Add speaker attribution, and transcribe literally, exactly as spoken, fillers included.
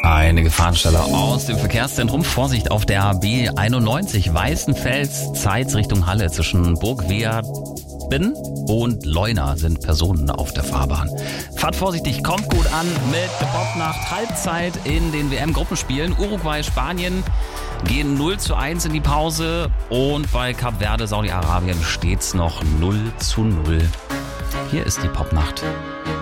Speaker 1: Eine Gefahrenstelle aus dem Verkehrszentrum. Vorsicht auf der B einundneunzig Weißenfels, Zeitz Richtung Halle. Zwischen Burgwerden und Leuna sind Personen auf der Fahrbahn. Fahrt vorsichtig, kommt gut an mit der Popnacht. Halbzeit in den W M-Gruppenspielen. Uruguay, Spanien gehen null zu eins in die Pause. Und bei Kap Verde, Saudi-Arabien steht's noch null zu null. Hier ist die Popnacht.